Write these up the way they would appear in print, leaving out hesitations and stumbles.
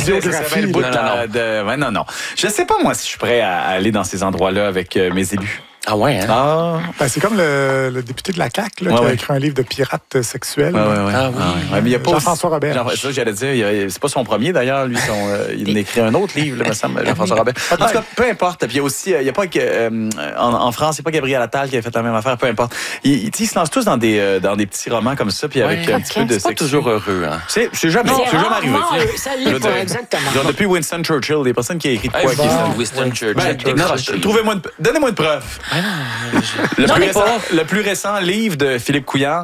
biographie. Non. Je sais pas, moi, si je suis prêt à aller dans ces endroits-là avec mes élus. Ah ouais, hein? C'est comme le député de la CAQ qui a écrit un livre de pirates sexuels. Ah oui. Mais il y a pas Jean-François Robert. C'est ça que j'allais dire. C'est pas son premier, d'ailleurs. Lui, il a écrit un autre livre, là, me semble, Jean-François Robert. En tout cas, peu importe. Puis il y a aussi, il y a pas en France, il n'y a pas Gabriel Attal qui a fait la même affaire, peu importe. Ils se lancent tous dans des petits romans comme ça, puis avec un petit peu de sexe. C'est pas toujours heureux, hein? C'est jamais arrivé. Ça l'est pas, exactement. Genre, depuis Winston Churchill, des personnes qui ont écrit de quoi? Winston Churchill. Donnez-moi une preuve. Le plus récent livre de Philippe Couillard.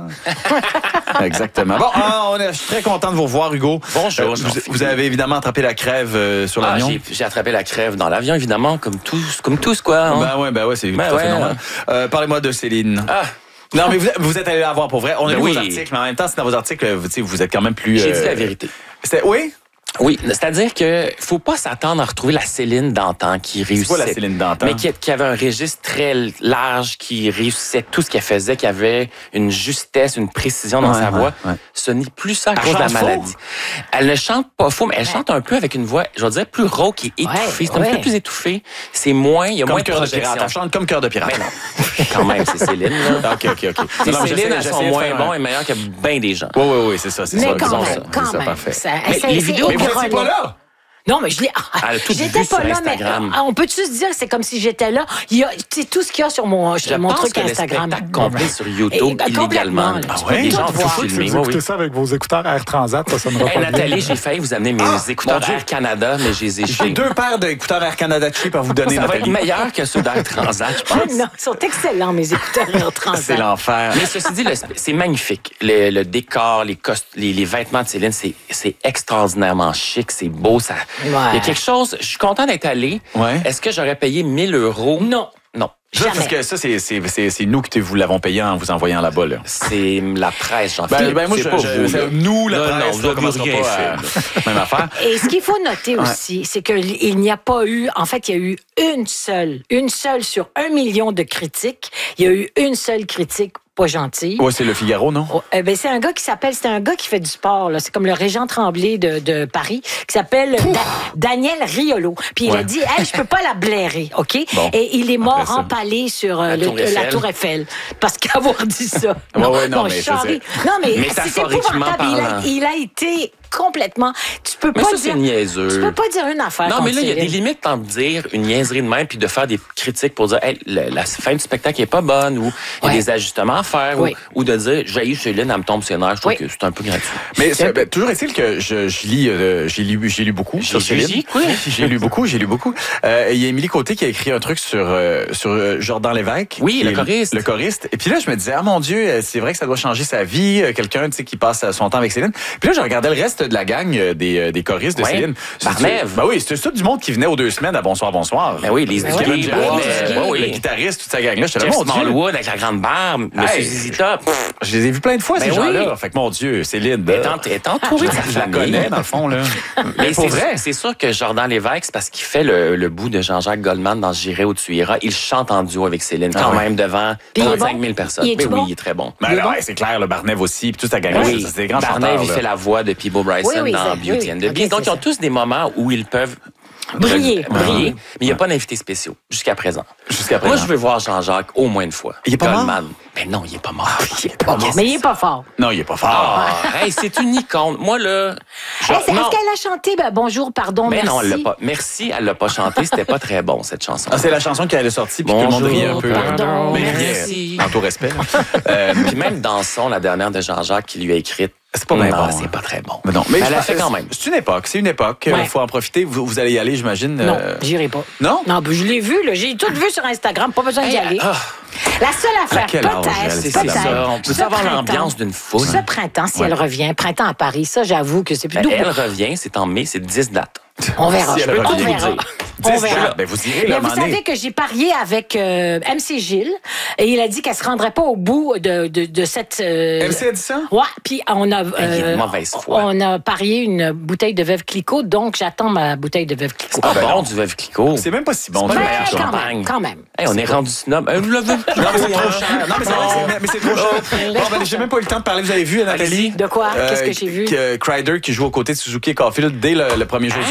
Exactement. Bon, je suis très content de vous revoir, Hugo. Bonjour. Vous avez évidemment attrapé la crève sur l'avion. J'ai attrapé la crève dans l'avion, évidemment, comme tous, quoi. Hein? Ben ouais, c'est tout à fait normal. Parlez-moi de Céline. Non, mais vous êtes allé la voir pour vrai. On a lu vos articles, mais en même temps, c'est dans vos articles, vous êtes quand même plus... J'ai dit la vérité. Oui? Oui, c'est-à-dire que faut pas s'attendre à retrouver la Céline d'antan qui réussissait. C'est quoi la Céline d'antan? Mais qui avait un registre très large, qui réussissait tout ce qu'elle faisait, qui avait une justesse, une précision dans sa voix. Ce n'est plus ça à cause de la maladie. Elle ne chante pas faux, mais elle chante un peu avec une voix, je dirais, plus rauque et étouffée. C'est un peu plus étouffé. C'est moins, il y a moins de projection. Elle chante comme Cœur de pirate. Mais non. Quand même, c'est Céline, là. OK. Céline, elles sont moins bons et meilleurs que bien des gens. Oui, c'est ça. Mais quand même, parfait. Les vidéos... Mais vous n'étiez pas là? Non, mais je l'ai. J'étais pas là, mais on peut-tu se dire que c'est comme si j'étais là? Il y a tout ce qu'il y a sur mon truc Instagram. Je pense complet sur YouTube illégalement. Les gens vont filmer. Vous écoutez ça avec vos écouteurs Air Transat, ça sonnera pas bien. Nathalie, j'ai failli vous amener mes écouteurs Air Canada, mais je les ai J'ai 2 paires d'écouteurs Air Canada cheap à vous donner, Nathalie. Ça va être meilleur que ceux d'Air Transat, je pense. Non, ils sont excellents, mes écouteurs Air Transat. C'est l'enfer. Mais ceci dit, c'est magnifique. Le décor, les vêtements de Céline, c'est extraordinairement chic, c'est beau. Il y a quelque chose. Je suis content d'être allé. Est-ce que j'aurais payé 1 000 €? Non. Parce que ça, c'est nous qui vous l'avons payé en vous envoyant là-bas. Là. C'est la presse, Jean-Philippe. Moi, nous, la presse, vous n'avez rien fait. Même affaire. Et ce qu'il faut noter aussi, c'est qu'il n'y a pas eu... En fait, il y a eu une seule sur 1 million de critiques. Il y a eu une seule critique pas gentille. Ouais, c'est Le Figaro, non? C'est un gars c'est un gars qui fait du sport, là. C'est comme le Régent Tremblay de Paris, qui s'appelle Daniel Riolo. Puis il a dit, je peux pas la blairer, OK? Bon, et il est mort empalé sur la Tour Eiffel. Parce qu'avoir dit ça. Non, mais c'est épouvantable. Il a été complètement... Tu peux pas dire... c'est niaiseux. Tu peux pas dire une affaire. Non, mais là, il y a des limites entre dire une niaiserie de même puis de faire des critiques pour dire la fin du spectacle est pas bonne ou il y a des ajustements à faire ou de dire j'ai Céline, elle me tombe sur les nerfs. Je trouve que c'est un peu gratuit. Mais toujours est-il que j'ai lu beaucoup sur Céline. J'ai lu beaucoup. Il y a Émilie Côté qui a écrit un truc sur Jordan Lévesque. Oui, le choriste. Le choriste. Et puis là, je me disais, mon Dieu, c'est vrai que ça doit changer sa vie. Quelqu'un qui passe son temps avec Céline. Puis là, je regardais le reste de la gang des choristes de Céline. Barnève. Oui, c'était tout du monde qui venait aux 2 semaines à Bonsoir. Ben oui, les le guitariste, toute sa gang-là. Jeff Smallwood avec la grande barbe, Monsieur Zizi Top. Je les ai vus plein de fois, ces gens-là. Fait que, mon Dieu, Céline. T'es entouré de sa famille. Je la connais, dans le fond, là. Mais c'est vrai. C'est sûr que Jordan Lévesque, c'est parce qu'il fait le bout de Jean-Jacques Goldman dans J'irai où tu iras. Il chante en duo avec Céline, quand même, devant 35 000 personnes. Mais oui, il est très bon. C'est clair, le Barnève aussi, puis toute sa gang-là. C'est des grands chanteurs. Barnève, il fait la voix de Peabo Bryson dans Beauty and the Beast. Donc, ils ont tous des moments où ils peuvent briller. Mais il n'y a pas d'invités spéciaux jusqu'à présent. Moi, je veux voir Jean-Jacques au moins une fois. Il est pas mort? Ben non, il est pas mort. Mais il est pas fort. Non, il est pas fort. C'est une icône. Moi, là... Est-ce qu'elle a chanté Bonjour, pardon, merci? Non, elle l'a pas. Merci, elle l'a pas chanté. C'était pas très bon, cette chanson. C'est la chanson qui est sortie, puis tout le monde riait un peu. Pardon, merci. En tout respect. Puis même Danson, la dernière de Jean-Jacques, qui lui a écrite, c'est pas bien bon. C'est pas très bon. Mais elle a fait quand même. C'est une époque. Il faut en profiter. Vous allez y aller, j'imagine. Non, j'irai pas. Non? Non, je l'ai vu. J'ai tout vu sur Instagram. Pas besoin d'y aller. La seule affaire, peut-être. On peut savoir l'ambiance d'une foule. Ce printemps, si elle revient, printemps à Paris, ça, j'avoue que c'est plus doux. Elle revient, c'est en mai, c'est 10 dates. On verra. Je peux tout vous dire. On verra. Vous irez, mais vous savez que j'ai parié avec MC Gilles et il a dit qu'elle se rendrait pas au bout de cette... MC a dit ça? Ouais, puis on a... mauvaise foi. On a parié une bouteille de Veuve Clicquot, donc j'attends ma bouteille de Veuve Clicquot. C'est pas bon du Veuve Clicquot. C'est même pas si bon. C'est pas le meilleur champagne. Quand même. On est rendu snob. Le Veuve Clicquot, c'est trop cher. Non, mais c'est vrai que c'est trop cher. J'ai même pas eu le temps de parler. Vous avez vu, Nathalie? De quoi? Qu'est-ce que j'ai vu? Crider qui joue aux côtés de Suzuki et Caulfield dès le premier jour.